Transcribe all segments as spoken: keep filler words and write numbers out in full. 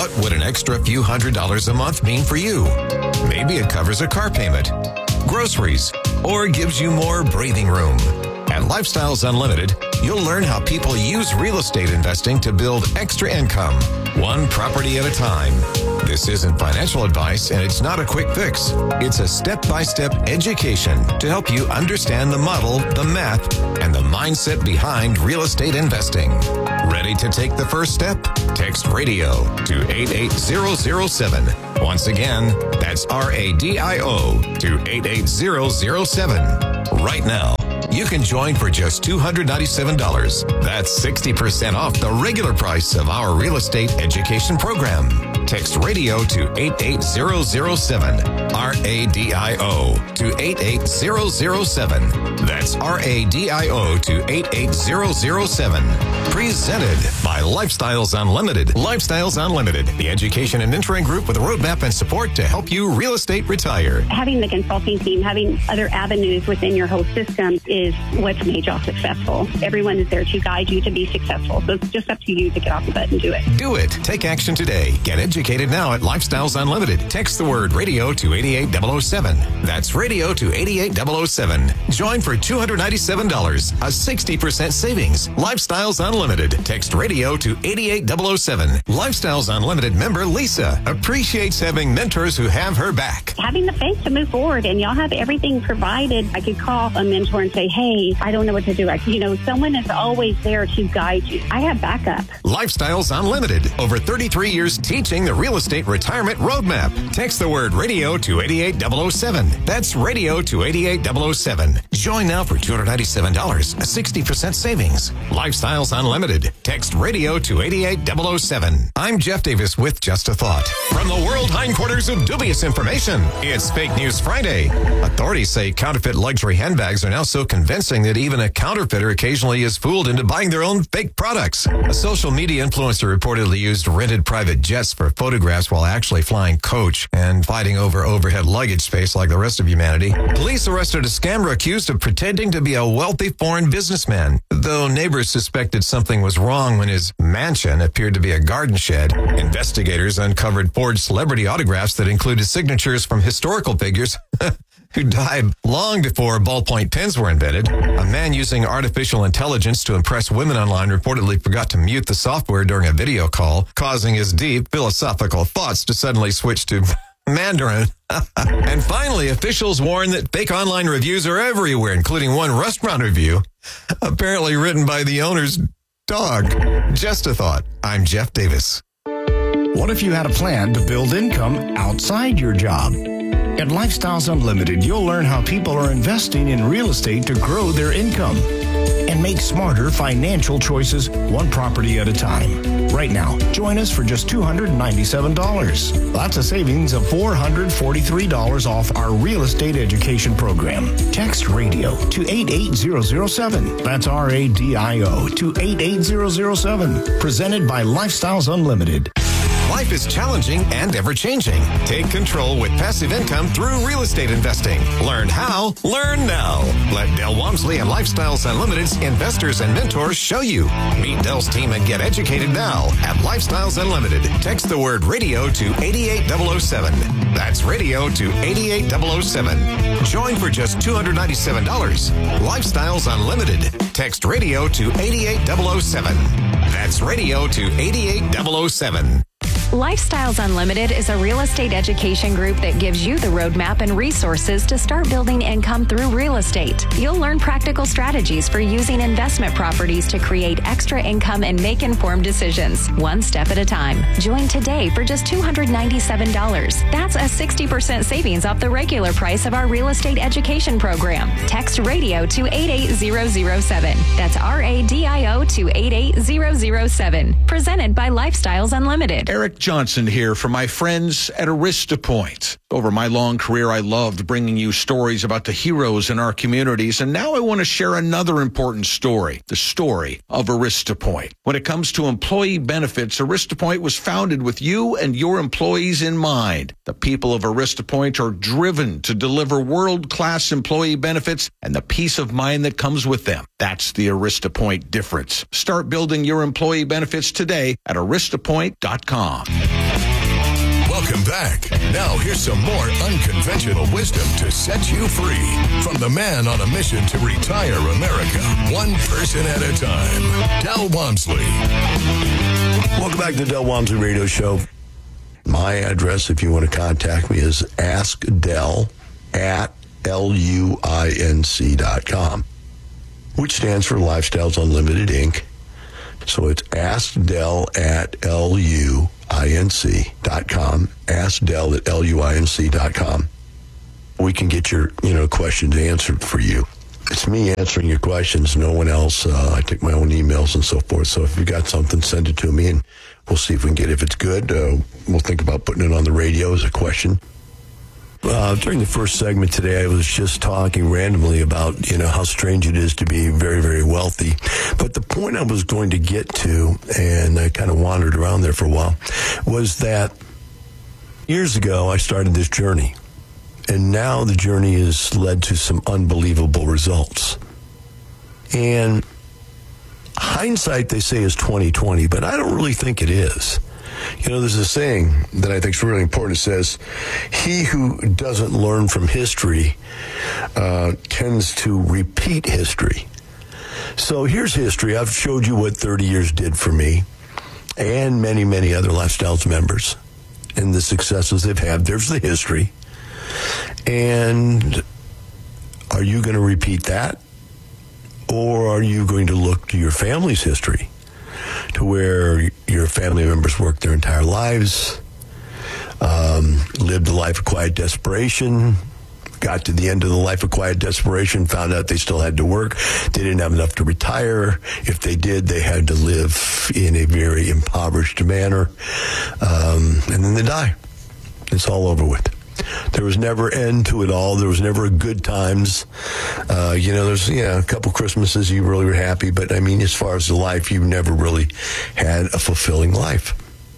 What would an extra few hundred dollars a month mean for you? Maybe it covers a car payment, groceries, or gives you more breathing room. At Lifestyles Unlimited, you'll learn how people use real estate investing to build extra income, one property at a time. This isn't financial advice, and it's not a quick fix. It's a step-by-step education to help you understand the model, the math, and the mindset behind real estate investing. Ready to take the first step? Text RADIO to eight eight zero zero seven. Once again, that's R A D I O to eight eight zero zero seven. Right now, you can join for just two hundred ninety-seven dollars. That's sixty percent off the regular price of our real estate education program. Text RADIO to eight eight zero zero seven. R A D I O to eight eight zero zero seven. That's R A D I O to eight eight zero zero seven. Presented by Lifestyles Unlimited. Lifestyles Unlimited, the education and mentoring group with a roadmap and support to help you real estate retire. Having the consulting team, having other avenues within your whole system is what's made y'all successful. Everyone is there to guide you to be successful. So it's just up to you to get off the butt and do it. Do it. Take action today. Get educated now at Lifestyles Unlimited. Text the word radio to eight eight zero zero seven. That's radio to eight eight zero zero seven. Join for two hundred ninety-seven dollars, a sixty percent savings. Lifestyles Unlimited. Text radio to eight eight zero zero seven. Lifestyles Unlimited member Lisa appreciates having mentors who have her back. Having the faith to move forward, and y'all have everything provided. I could call a mentor and say, hey, I don't know what to do. I, you know, someone is always there to guide you. I have backup. Lifestyles Unlimited. Over thirty-three years teaching the real estate retirement roadmap. Text the word radio to eight eight zero zero seven. That's radio to eight eight zero zero seven. Join now for two hundred ninety-seven dollars, a sixty percent savings. Lifestyles Unlimited. Text radio to eight eight zero zero seven. I'm Jeff Davis with Just a Thought. From the world hindquarters of dubious information, it's Fake News Friday. Authorities say counterfeit luxury handbags are now so convincing that even a counterfeiter occasionally is fooled into buying their own fake products. A social media influencer reportedly used rented private jets for photographs while actually flying coach and fighting over overhead luggage space like the rest of humanity. Police arrested a scammer accused of pretending to be a wealthy foreign businessman, though neighbors suspected something was wrong when his mansion appeared to be a garden shed. Investigators uncovered forged celebrity autographs that included signatures from historical figures who died long before ballpoint pens were invented. A man using artificial intelligence to impress women online reportedly forgot to mute the software during a video call, causing his deep philosophical thoughts to suddenly switch to Mandarin. And finally, officials warn that fake online reviews are everywhere, including one restaurant review, apparently written by the owner's dog. Just a thought. I'm Jeff Davis. What if you had a plan to build income outside your job? At Lifestyles Unlimited, you'll learn how people are investing in real estate to grow their income and make smarter financial choices one property at a time. Right now, join us for just two hundred ninety-seven dollars. That's a savings of four hundred forty-three dollars off our real estate education program. Text radio to eight eight zero zero seven. That's R A D I O to eight eight zero zero seven. Presented by Lifestyles Unlimited. Life is challenging and ever-changing. Take control with passive income through real estate investing. Learn how, learn now. Let Del Walmsley and Lifestyles Unlimited's investors and mentors show you. Meet Del's team and get educated now at Lifestyles Unlimited. Text the word radio to eight eight zero zero seven. That's radio to eight eight zero zero seven. Join for just two hundred ninety-seven dollars. Lifestyles Unlimited. Text radio to eight eight zero zero seven. That's radio to eight eight zero zero seven. Lifestyles Unlimited is a real estate education group that gives you the roadmap and resources to start building income through real estate. You'll learn practical strategies for using investment properties to create extra income and make informed decisions, one step at a time. Join today for just two hundred ninety-seven dollars. That's a sixty percent savings off the regular price of our real estate education program. Text radio to eight eight zero zero seven. That's R A D I O to eight eight zero zero seven. Presented by Lifestyles Unlimited. Eric Johnson here for my friends at Arista Point. Over my long career, I loved bringing you stories about the heroes in our communities, and now I want to share another important story, the story of Arista Point. When it comes to employee benefits, Arista Point was founded with you and your employees in mind. The people of Arista Point are driven to deliver world-class employee benefits and the peace of mind that comes with them. That's the Arista Point difference. Start building your employee benefits today at arista point dot com. Welcome back. Now here's some more unconventional wisdom to set you free from the man on a mission to retire America, one person at a time, Del Walmsley. Welcome back to the Del Walmsley Radio Show. My address, if you want to contact me, is askdel at L U I N C dot com, which stands for Lifestyles Unlimited, Incorporated. So it's askdel at L U I N C dot com, askdel at L U I N C dot com. We can get your, you know, questions answered for you. It's me answering your questions, no one else. Uh, I take my own emails and so forth. So if you got something, send it to me, and we'll see if we can get it. If it's good, uh, we'll think about putting it on the radio as a question. Uh, during the first segment today, I was just talking randomly about, you know, how strange it is to be very, very wealthy. But the point I was going to get to, and I kind of wandered around there for a while, was that years ago I started this journey. And now the journey has led to some unbelievable results. And hindsight, they say, is twenty twenty, but I don't really think it is. You know, there's a saying that I think is really important. It says, he who doesn't learn from history uh, tends to repeat history. So here's history. I've showed you what thirty years did for me and many, many other Lifestyles members and the successes they've had. There's the history. And are you going to repeat that? Or are you going to look to your family's history, to where your family members worked their entire lives, um, lived a life of quiet desperation, got to the end of the life of quiet desperation, found out they still had to work. They didn't have enough to retire. If they did, they had to live in a very impoverished manner. Um, and then they die. It's all over with. There was never end to it all. There was never a good times. Uh, you know, there's, you know, a couple Christmases you really were happy, but I mean, as far as the life, you've never really had a fulfilling life.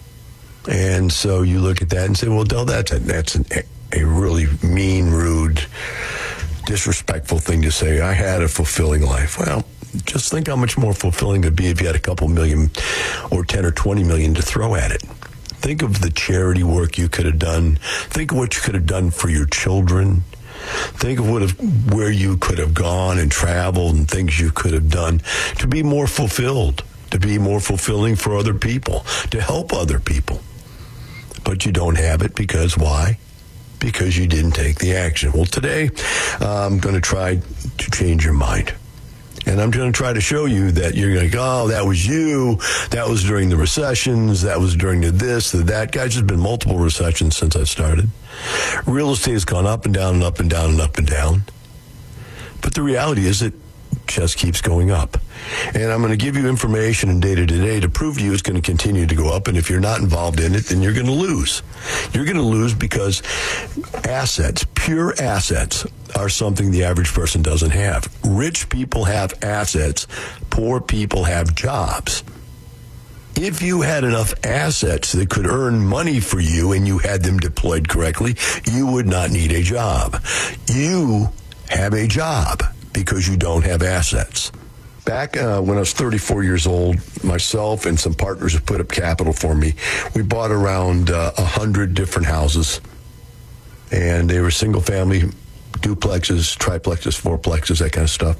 And so you look at that and say, well, Del, that's a, that's an, a really mean, rude, disrespectful thing to say. I had a fulfilling life. Well, just think how much more fulfilling it would be if you had a couple million or ten or twenty million to throw at it. Think of the charity work you could have done. Think of what you could have done for your children. Think of what if, where you could have gone and traveled and things you could have done to be more fulfilled, to be more fulfilling for other people, to help other people. But you don't have it because why? Because you didn't take the action. Well, today uh, I'm going to try to change your mind. And I'm going to try to show you that you're going to go, oh, that was you. That was during the recessions. That was during the this, the that. Guys, there's been multiple recessions since I started. Real estate has gone up and down and up and down and up and down. But the reality is it just keeps going up. And I'm going to give you information and data today to prove to you it's going to continue to go up. And if you're not involved in it, then you're going to lose. You're going to lose because assets, pure assets, are something the average person doesn't have. Rich people have assets. Poor people have jobs. If you had enough assets that could earn money for you and you had them deployed correctly, you would not need a job. You have a job because you don't have assets. Back uh, when I was thirty-four years old, myself and some partners have put up capital for me. We bought around uh, one hundred different houses, and they were single-family duplexes, triplexes, fourplexes, that kind of stuff.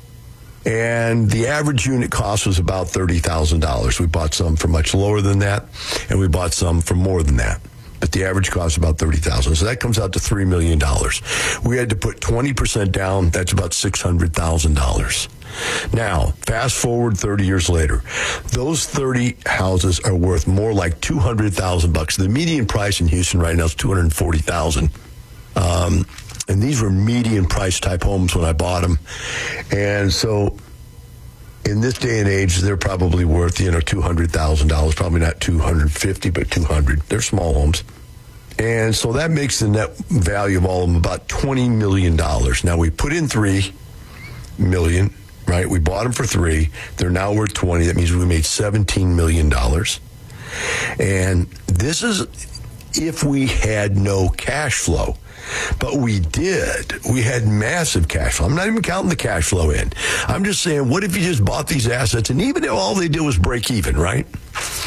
And the average unit cost was about thirty thousand dollars. We bought some for much lower than that, and we bought some for more than that. But the average cost is about thirty thousand dollars. So that comes out to three million dollars. We had to put twenty percent down. That's about six hundred thousand dollars. Now, fast forward thirty years later. Those thirty houses are worth more like two hundred thousand bucks. The median price in Houston right now is two hundred forty thousand dollars. Um, and these were median price type homes when I bought them. And so in this day and age, they're probably worth, you know, two hundred thousand dollars, probably not two hundred fifty, but two hundred. They're small homes. And so that makes the net value of all of them about twenty million dollars. Now, we put in three million, right? We bought them for three. They're now worth twenty. That means we made seventeen million dollars. And this is if we had no cash flow. But we did. We had massive cash flow. I'm not even counting the cash flow in. I'm just saying, what if you just bought these assets and even if all they did was break even, right?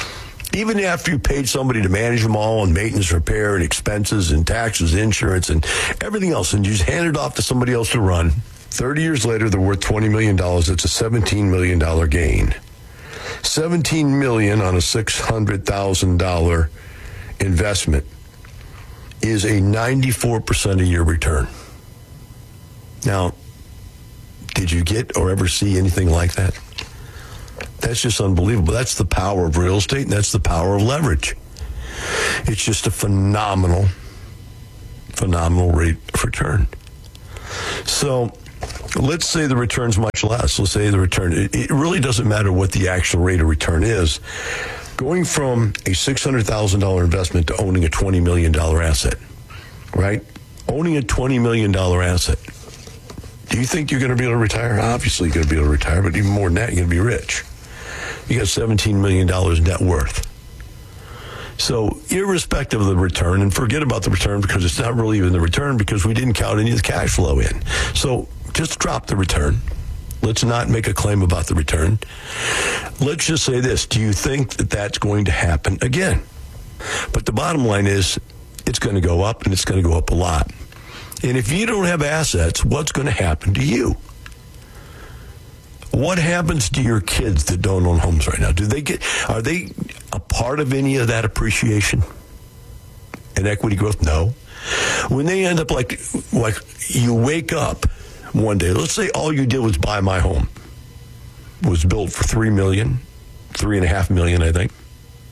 Even after you paid somebody to manage them all and maintenance, repair, and expenses and taxes, insurance, and everything else, and you just hand it off to somebody else to run, thirty years later, they're worth twenty million dollars. It's a seventeen million dollars gain. seventeen million dollars on a six hundred thousand dollars investment is a ninety-four percent a year return. Now, did you get or ever see anything like that? That's just unbelievable. That's the power of real estate, and that's the power of leverage. It's just a phenomenal, phenomenal rate of return. So let's say the return's much less. Let's say the return, it, it really doesn't matter what the actual rate of return is. Going from a six hundred thousand dollars investment to owning a twenty million dollars asset, right? Owning a twenty million dollars asset. Do you think you're going to be able to retire? Obviously you're going to be able to retire, but even more than that, you're going to be rich. You got seventeen million dollars net worth. So irrespective of the return, and forget about the return because it's not really even the return because we didn't count any of the cash flow in. So just drop the return. Let's not make a claim about the return. Let's just say this. Do you think that that's going to happen again? But the bottom line is it's going to go up, and it's going to go up a lot. And if you don't have assets, what's going to happen to you? What happens to your kids that don't own homes right now? Do they get, are they a part of any of that appreciation and equity growth? No. When they end up like, like you wake up one day, let's say all you did was buy my home, was built for three million, three and a half million, I think.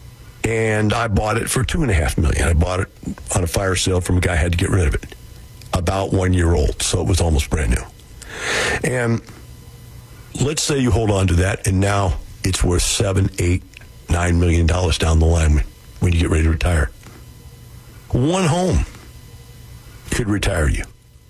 And I bought it for two and a half million. I bought it on a fire sale from a guy who had to get rid of it. About one year old, so it was almost brand new. And let's say you hold on to that, and now it's worth seven, eight, nine million dollars down the line when you get ready to retire. One home could retire you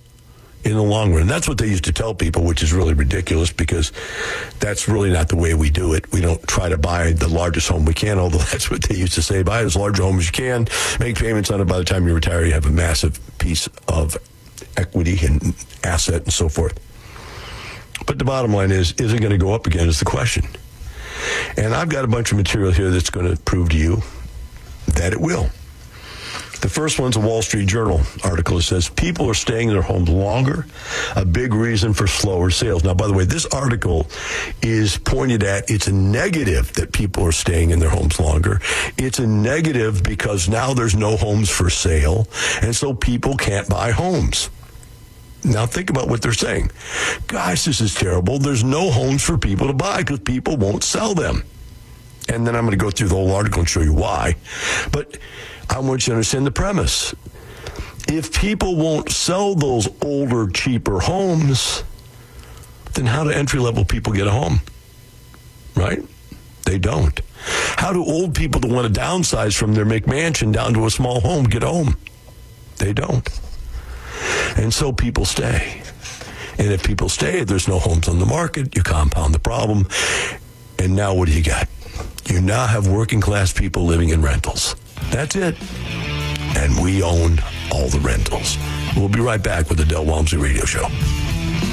in the long run. That's what they used to tell people, which is really ridiculous because that's really not the way we do it. We don't try to buy the largest home we can, although that's what they used to say. Buy as large a home as you can, make payments on it. By the time you retire, you have a massive piece of equity and asset and so forth. But the bottom line is, is it going to go up again is the question. And I've got a bunch of material here that's going to prove to you that it will. The first one's a Wall Street Journal article. It says, people are staying in their homes longer, a big reason for slower sales. Now, by the way, this article is pointed at, it's a negative that people are staying in their homes longer. It's a negative because now there's no homes for sale, and so people can't buy homes. Now, think about what they're saying. Gosh, this is terrible. There's no homes for people to buy because people won't sell them. And then I'm going to go through the whole article and show you why. But I want you to understand the premise. If people won't sell those older, cheaper homes, then how do entry-level people get a home? Right? They don't. How do old people that want to downsize from their McMansion down to a small home get a home? They don't. And so people stay. And if people stay, there's no homes on the market. You compound the problem. And now what do you got? You now have working class people living in rentals. That's it. And we own all the rentals. We'll be right back with the Del Walmsley Radio Show.